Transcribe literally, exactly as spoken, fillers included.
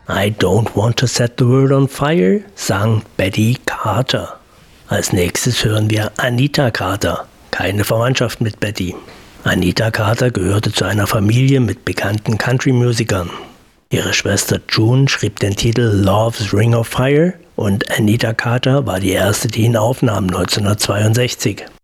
I Don't Want to Set the World on Fire sang Betty Carter. Als nächstes hören wir Anita Carter, keine Verwandtschaft mit Betty. Anita Carter gehörte zu einer Familie mit bekannten Country-Musikern. Ihre Schwester June schrieb den Titel Love's Ring of Fire und Anita Carter war die erste, die ihn aufnahm neunzehnhundertzweiundsechzig.